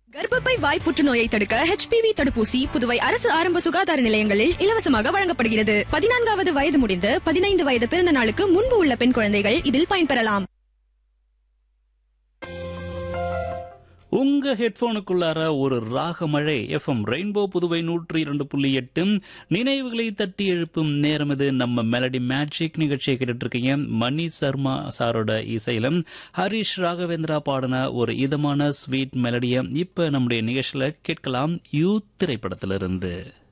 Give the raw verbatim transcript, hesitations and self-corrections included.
கர்ப்பப்பை வாய் புற்றுநோயை தடுக்க ஹெச் பி வி தடுப்பூசி புதுவை அரசு ஆரம்ப சுகாதார நிலையங்களில் இலவசமாக வழங்கப்படுகிறது. பதினான்காவது வயது முடிந்து பதினைந்து வயது பிறந்த நாளுக்கு முன்பு உள்ள பெண் குழந்தைகள் இதில் பயன்பெறலாம். உங்க ஹெட்போனுக்குள்ளார ஒரு ராகமழை எஃப்எம் ரெயின்போ புதுவை நூற்றி இரண்டு புள்ளி எட்டு நினைவுகளை தட்டி எழுப்பும் நேரம் இது. நம்ம மெலடி மேஜிக் நிகழ்ச்சியை கேட்டுட்டு இருக்கீங்க. மணி சர்மா சாரோட இசையிலும் ஹரிஷ் ராகவேந்திரா பாடின ஒரு இதமான ஸ்வீட் மெலடியை இப்ப நம்முடைய நிகழ்ச்சியில கேட்கலாம். யூ திரைப்படத்திலிருந்து.